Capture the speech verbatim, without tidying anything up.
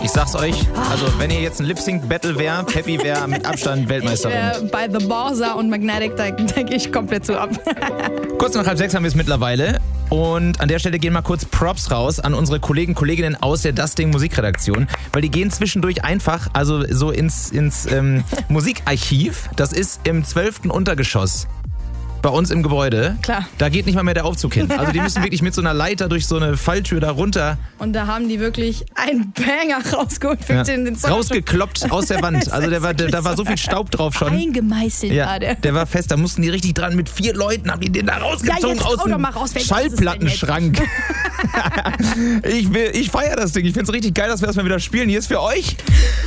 Ich sag's euch, also wenn ihr jetzt ein Lip-Sync-Battle wäre, Peppi wäre mit Abstand Weltmeisterin. Äh, bei The Borsa und Magnetic, da denke ich komplett zu ab. Kurz nach halb sechs haben wir es mittlerweile. Und an der Stelle gehen mal kurz Props raus an unsere Kollegen, Kolleginnen aus der Das Ding Musikredaktion, weil die gehen zwischendurch einfach, also so ins, ins ähm, Musikarchiv. Das ist im zwölften Untergeschoss. Bei uns im Gebäude. Klar. Da geht nicht mal mehr der Aufzug hin. Also die müssen wirklich mit so einer Leiter durch so eine Falltür da runter. Und da haben die wirklich einen Banger rausgeholt für Ja. den, den Song. Rausgekloppt aus der Wand. Also der war, der, da war so viel Staub drauf schon. Eingemeißelt Ja, war der. der war fest, da mussten die richtig dran. Mit vier Leuten haben die den da rausgezogen Ja, jetzt aus hau doch dem mal raus, welches ist es denn Schallplattenschrank. ich will, ich feiere das Ding. Ich finde es richtig geil, dass wir das mal wieder spielen. Hier ist für euch